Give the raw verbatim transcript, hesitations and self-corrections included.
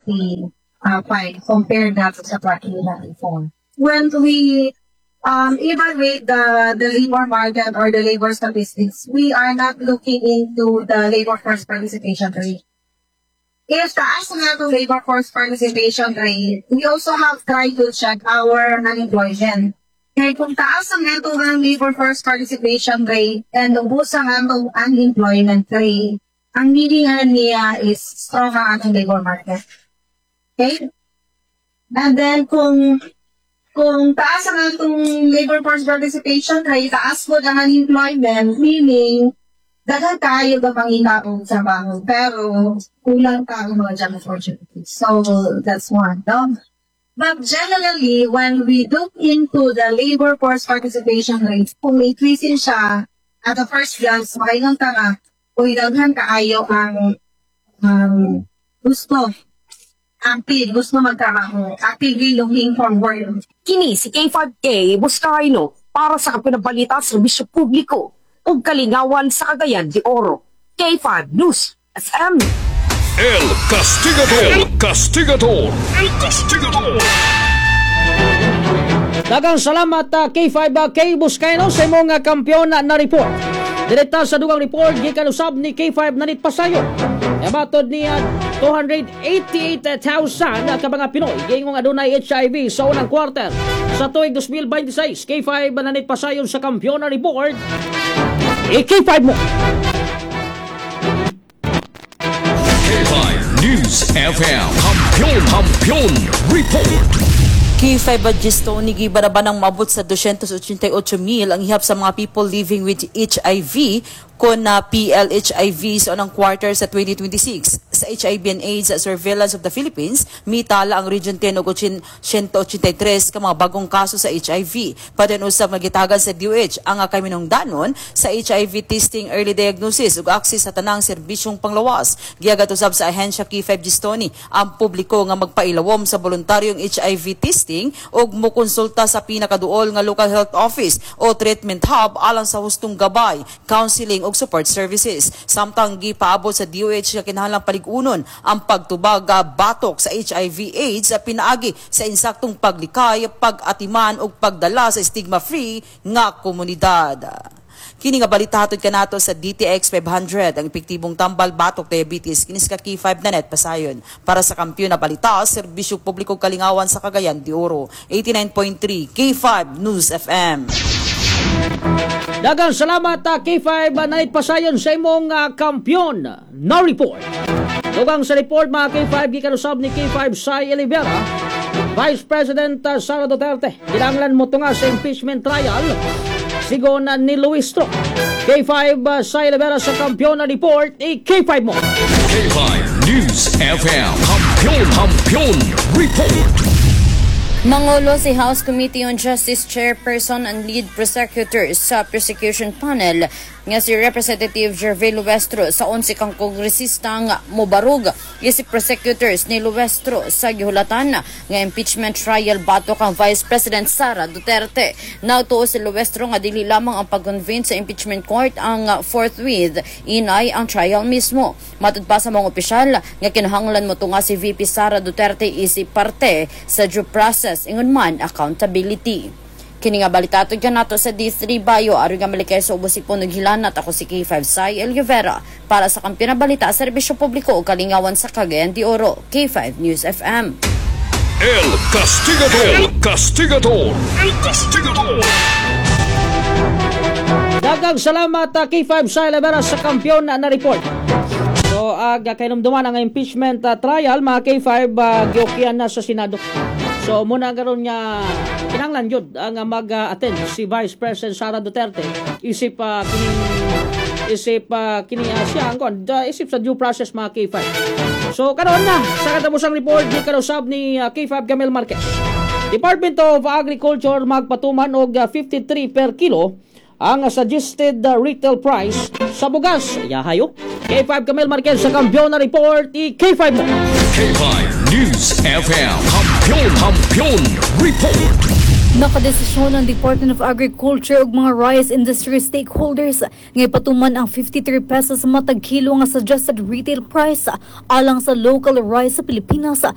twenty-five compared natin sa twenty twenty-four. When we um, evaluate the, the labor market or the labor statistics, we are not looking into the labor force participation rate. If taas na itong labor force participation rate, we also have tried to check our unemployment. Kaya kung taas ang ito ng labor force participation rate and ubos ang atong unemployment rate, ang meaningan niya is strong ang ating labor market. Okay? And then kung kung taas ang atong labor force participation rate, taas po ang unemployment, meaning daghang kayo ka panginaong sa baho, pero kulang ka ang mga job opportunities. So, that's one. No? But generally, when we look into the labor force participation rate, kung increasing siya at the first glance, makaingang ka nga, kung daghan kaayo ang um, gusto, active, gusto magtrabaho, actively looking for work. Kini si K five K Buscarino para sa kapinabalita sa serbisyo publiko ug kalingawan sa Cagayan de Oro. K five News F M. El Castigador, El Castigador, El Castigador. Dagang salamat uh, K five K Buscarino sa imong uh, kampiyon na report. Direkta sa dugang report gikan usab ni K five Nanit Pasayo. Yabatod niya two hundred eighty-eight thousand ka mga Pinoy gingong adunay H I V sa unang quarter sa tuig twenty twenty-six. K five Nanit Pasayo sa kampiyon na report. E K five mo. K five News F M. Kampiyon, kampiyon report. K five Gistoni gibaraba ng mabot sa two hundred eighty-eight mil ang ihap sa mga people living with H I V kon na P L H I V sa unang quarter sa twenty twenty-six. Sa H I V and AIDS Surveillance of the Philippines, mitala ang Region ten og one eighty-three ka mga bagong kaso sa H I V. Padan usab magitagan sa D O H ang kaminungdanon sa H I V testing, early diagnosis ug access sa tanang serbisyong panglawas. Giagat usab sa ahensya K five Gistoni ang publiko nga magpailawom sa voluntaryong H I V testing ug mokonsulta sa pinakaduol nga local health office o treatment hub alang sa hustong gabay, counseling ug support services. Samtang gipaabot sa D O H nga kinahanglang paligunon ang pagtubag batok sa H I V AIDS sa pinaagi sa insaktong paglikay, pag-atiman ug pagdala sa stigma-free nga komunidad. Kini nga balita hatod kanato sa D T X five hundred ang epektibong tambal batok diabetes kinis ka K five Nanit Pasayon para sa kampiyon na balita serbisyo publiko kalingawan sa Cagayan de Oro. eighty-nine point three K five News F M. Dagang salamat uh, K five Nanit Pasayon sa imong uh, kampiyon na report. Dugang sa report mga K five gikan usab ni K five Sai Olivera, Vice President uh, Sara Duterte kinahanglan mo tunga sa impeachment trial sigon uh, ni Luis Tro. K five uh, Sai Olivera sa kampiyon na report. E K five mo. K five News F M. Kampiyon, kampiyon report. Mangulo si House Committee on Justice Chairperson and Lead Prosecutor sa Prosecution Panel nga si Representative Jervey Luestro sa onse kang kongresista nga mobarug si prosecutors ni Luestro sa gihulatan nga impeachment trial batok ang Vice President Sara Duterte. Nautuo si Luestro nga dili lamang ang pag-convene sa impeachment court ang forthwith inay ang trial mismo. Matud pa sa mga opisyal nga kinahanglan mo tunga si V P Sara Duterte isip parte sa due process ingon man accountability. Kini nga balitato dyan nato sa D three Bayo aron nga malikay sa ubos ipon ug hilanat. Ako si K five Sai Olivera para sa kampiyon na balita serbisyo publiko ug kalingawan sa Cagayan de Oro. K five News F M. El Castigador, El Castigador, El Castigador. Dagang salamat uh, K five Sai Olivera sa kampiyon na, na report. So aga uh, kainumduman ang impeachment uh, trial mga K five uh, giokyan na sa Senado. So muna garon nga kinahanglan jud ang mag-attend si Vice President Sara Duterte isip uh, kining isip uh, kini uh, siya ang kon uh, isip sa due process mga K five. So karon na sa katabusang report ni karusab ni uh, K five Gamel Marquez. Department of Agriculture magpatuman og uh, fifty-three per kilo ang uh, suggested uh, retail price sa bugas. Yahayo. K five Gamel Marquez sa kampiyon na report. I K five mo. K five News F M. Kampiyon, kampiyon report. Nakadesisyon ang Department of Agriculture ug mga rice industry stakeholders nga ipatuman ang fifty-three pesos matag kilo nga suggested retail price alang sa local rice sa Pilipinas